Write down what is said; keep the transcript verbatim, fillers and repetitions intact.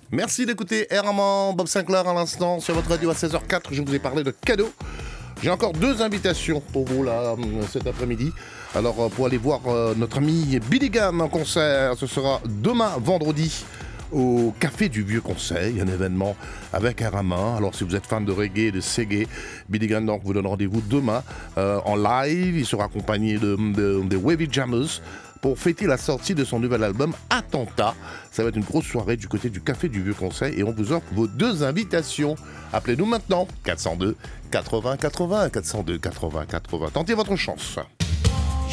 Merci d'écouter Herman, Bob Sinclair à l'instant sur votre radio à seize heures zéro quatre. Je vous ai parlé de cadeaux. J'ai encore deux invitations pour vous là cet après-midi. Alors pour aller voir euh, notre ami Billy Gunn en concert, ce sera demain vendredi au Café du Vieux Conseil, un événement avec un ramin. Alors si vous êtes fan de reggae et de reggae, Billy Gunn donc, vous donne rendez-vous demain euh, en live. Il sera accompagné de, de, de Wavy Jammers pour fêter la sortie de son nouvel album Attentat. Ça va être une grosse soirée du côté du Café du Vieux Conseil et on vous offre vos deux invitations. Appelez-nous maintenant, quatre cent deux quatre-vingts quatre-vingts, quatre cent deux quatre-vingts quatre-vingts. Tentez votre chance.